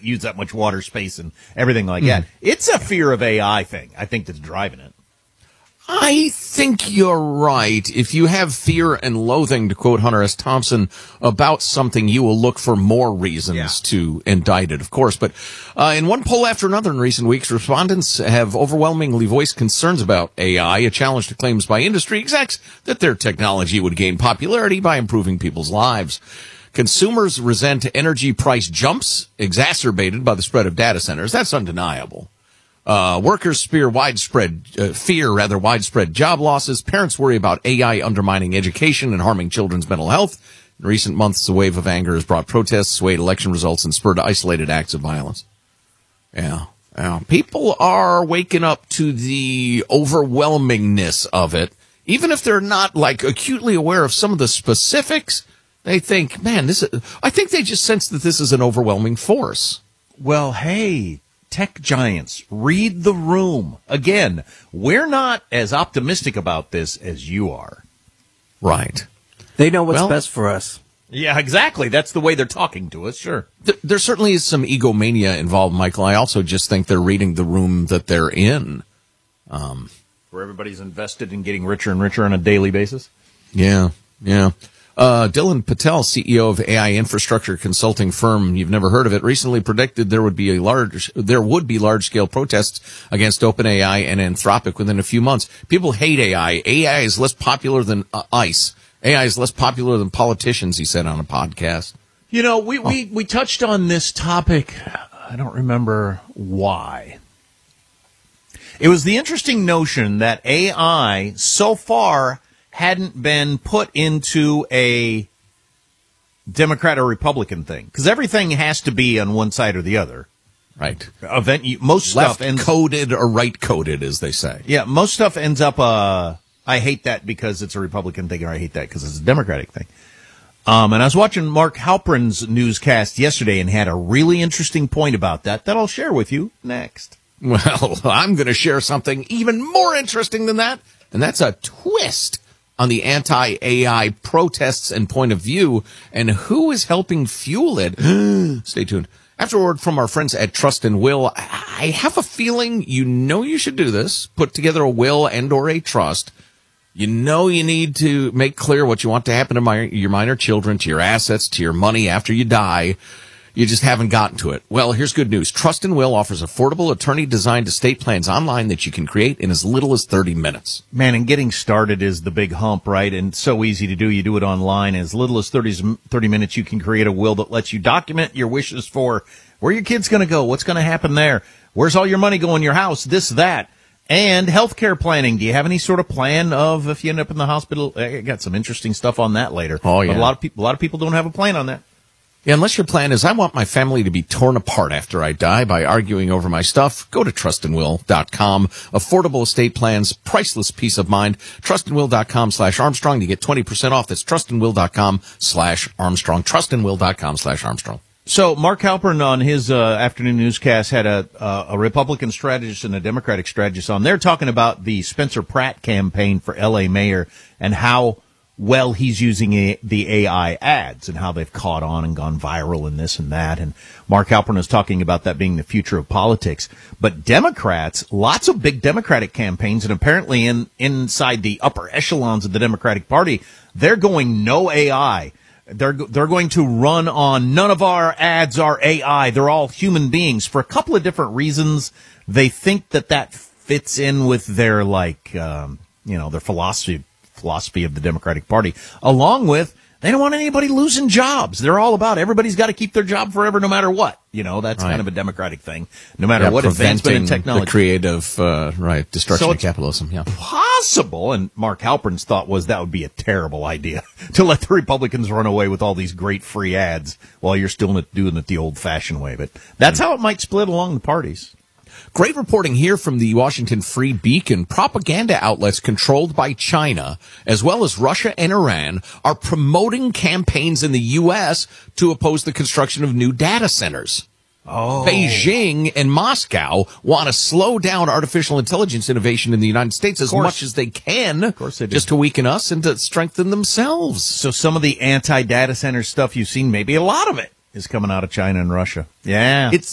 use that much water, space, and everything like that. It's a fear of AI thing, I think, that's driving it. I think you're right. If you have fear and loathing, to quote Hunter S. Thompson, about something, you will look for more reasons to indict it, of course. But in one poll after another in recent weeks, respondents have overwhelmingly voiced concerns about AI, a challenge to claims by industry execs that their technology would gain popularity by improving people's lives. Consumers resent energy price jumps exacerbated by the spread of data centers. That's undeniable. Workers fear widespread job losses. Parents worry about AI undermining education and harming children's mental health. In recent months, a wave of anger has brought protests, swayed election results, and spurred isolated acts of violence. Yeah. People are waking up to the overwhelmingness of it. Even if they're not, acutely aware of some of the specifics, they think, I think they just sense that this is an overwhelming force. Well, hey, tech giants, read the room. Again, we're not as optimistic about this as you are. Right. They know what's best for us. Yeah, exactly. That's the way they're talking to us, sure. There certainly is some egomania involved, Michael. I also just think they're reading the room that they're in. Where everybody's invested in getting richer and richer on a daily basis? Yeah. Dylan Patel, CEO of AI infrastructure consulting firm, you've never heard of it, recently predicted there would be large-scale protests against OpenAI and Anthropic within a few months. People hate AI. AI is less popular than ICE. AI is less popular than politicians, he said on a podcast. You know, we touched on this topic. I don't remember why. It was the interesting notion that AI so far hadn't been put into a Democrat or Republican thing, because everything has to be on one side or the other. Right. Most stuff left-coded or right-coded, as they say. Yeah, most stuff ends up, I hate that because it's a Republican thing, or I hate that because it's a Democratic thing. And I was watching Mark Halperin's newscast yesterday and had a really interesting point about that I'll share with you next. Well, I'm going to share something even more interesting than that, and that's a twist on the anti-AI protests and point of view, and who is helping fuel it. Stay tuned. After a word from our friends at Trust and Will, I have a feeling you should do this. Put together a will and or a trust. You need to make clear what you want to happen to your minor children, to your assets, to your money after you die. You just haven't gotten to it. Well, here's good news. Trust and Will offers affordable attorney-designed estate plans online that you can create in as little as 30 minutes. Man, and getting started is the big hump, right? And so easy to do. You do it online. As little as 30 minutes, you can create a will that lets you document your wishes for where your kid's going to go, what's going to happen there, where's all your money going, your house, this, that, and healthcare planning. Do you have any sort of plan of if you end up in the hospital? I got some interesting stuff on that later. Oh, yeah. But a lot of people don't have a plan on that. Yeah, unless your plan is, I want my family to be torn apart after I die by arguing over my stuff, go to trustandwill.com. Affordable estate plans, priceless peace of mind. Trustandwill.com/Armstrong to get 20% off. That's trustandwill.com/Armstrong. Trustandwill.com/Armstrong. So Mark Halperin on his afternoon newscast had a Republican strategist and a Democratic strategist on. They're talking about the Spencer Pratt campaign for L.A. mayor and how well he's using the AI ads and how they've caught on and gone viral and this and that. And Mark Halperin is talking about that being the future of politics. But Democrats, lots of big Democratic campaigns, and apparently inside the upper echelons of the Democratic Party, they're going no AI. They're going to run on none of our ads are AI. They're all human beings for a couple of different reasons. They think that fits in with their their philosophy of the Democratic Party, along with they don't want anybody losing jobs. They're all about everybody's got to keep their job forever no matter what. That's kind of a Democratic thing, no matter what advancement in technology. The creative, destruction of capitalism. Yeah. Possible, and Mark Halperin's thought was that would be a terrible idea to let the Republicans run away with all these great free ads while you're still doing it the old-fashioned way. But that's how it might split along the parties. Great reporting here from the Washington Free Beacon. Propaganda outlets controlled by China, as well as Russia and Iran, are promoting campaigns in the U.S. to oppose the construction of new data centers. Oh. Beijing and Moscow want to slow down artificial intelligence innovation in the United States as much as they can, of course they do, just to weaken us and to strengthen themselves. So some of the anti-data center stuff you've seen, maybe a lot of it, is coming out of China and Russia. Yeah.